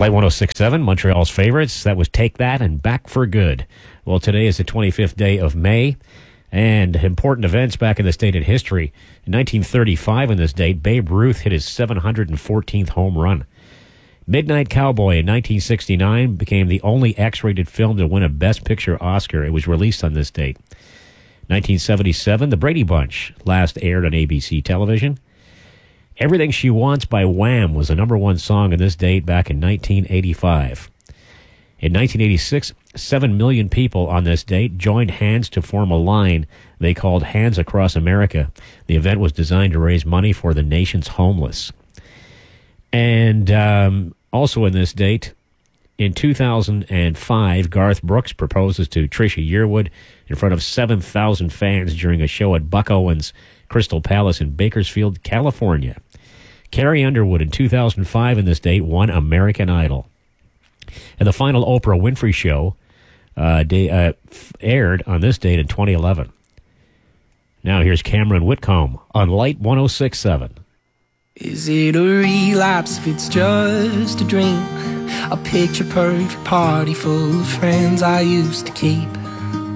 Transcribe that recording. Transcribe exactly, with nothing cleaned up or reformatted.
Light one oh six point seven, Montreal's favorites. That was Take That and Back for Good. Well, today is the twenty-fifth day of May, and important events back in the state in history. In nineteen thirty-five, on this date, Babe Ruth hit his seven hundred fourteenth home run. Midnight Cowboy in nineteen sixty-nine became the only X-rated film to win a Best Picture Oscar. It was released on this date. nineteen seventy-seven, The Brady Bunch last aired on A B C television. Everything She Wants by Wham was the number one song on this date back in nineteen eighty-five. In nineteen eighty-six, seven million people on this date joined hands to form a line they called Hands Across America. The event was designed to raise money for the nation's homeless. And um, also in this date, in two thousand five, Garth Brooks proposes to Trisha Yearwood in front of seven thousand fans during a show at Buck Owens Crystal Palace in Bakersfield, California. Carrie Underwood in two thousand five in this date won American Idol. And the final Oprah Winfrey Show uh, day, uh, aired on this date in twenty eleven. Now here's Cameron Whitcomb on Light one oh six point seven. Is it a relapse if it's just a drink? A picture perfect party full of friends I used to keep.